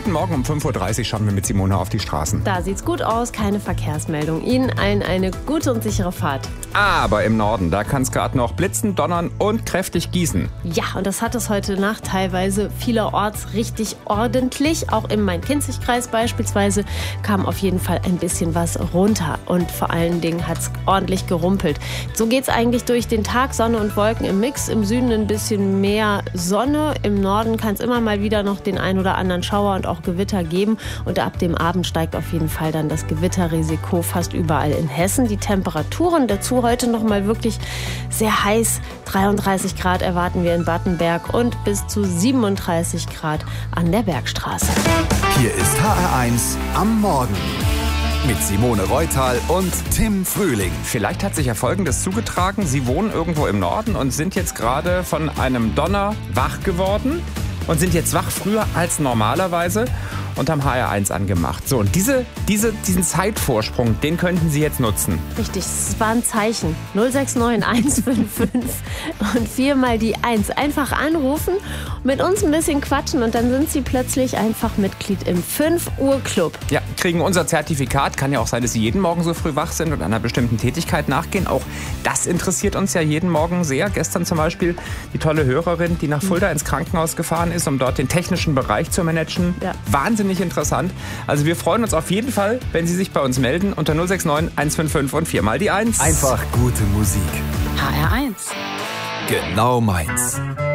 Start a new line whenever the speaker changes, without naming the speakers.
Guten Morgen, um 5.30 Uhr schauen wir mit Simone auf die Straßen.
Da sieht's gut aus, keine Verkehrsmeldung. Ihnen allen eine gute und sichere Fahrt.
Aber im Norden, da kann es gerade noch blitzen, donnern und kräftig gießen.
Ja, und das hat es heute Nacht teilweise vielerorts richtig ordentlich. Auch im Main-Kinzig-Kreis beispielsweise kam auf jeden Fall ein bisschen was runter. Und vor allen Dingen hat's ordentlich gerumpelt. So geht's eigentlich durch den Tag, Sonne und Wolken im Mix. Im Süden ein bisschen mehr Sonne. Im Norden kann es immer mal wieder noch den ein oder anderen Schauer und auch Gewitter geben. Und ab dem Abend steigt auf jeden Fall dann das Gewitterrisiko fast überall in Hessen. Die Temperaturen dazu heute noch mal wirklich sehr heiß. 33 Grad erwarten wir in Battenberg und bis zu 37 Grad an der Bergstraße.
Hier ist HR1 am Morgen mit Simone Reutal und Tim Frühling.
Vielleicht hat sich ja Folgendes zugetragen. Sie wohnen irgendwo im Norden und sind jetzt gerade von einem Donner wach geworden und sind jetzt wach früher als normalerweise und haben HR1 angemacht. So, und diesen Zeitvorsprung, den könnten Sie jetzt nutzen.
Richtig, es war ein Zeichen. 069 155 und 4 mal die 1. Einfach anrufen, mit uns ein bisschen quatschen und dann sind Sie plötzlich einfach Mitglied im 5 Uhr Club.
Ja, kriegen unser Zertifikat. Kann ja auch sein, dass Sie jeden Morgen so früh wach sind und einer bestimmten Tätigkeit nachgehen. Auch das interessiert uns ja jeden Morgen sehr. Gestern zum Beispiel die tolle Hörerin, die nach Fulda ins Krankenhaus gefahren ist, um dort den technischen Bereich zu managen. Ja. Wahnsinnig interessant. Also wir freuen uns auf jeden Fall, wenn Sie sich bei uns melden unter 069 155 und 4 mal die 1.
Einfach gute Musik.
HR1.
Genau meins.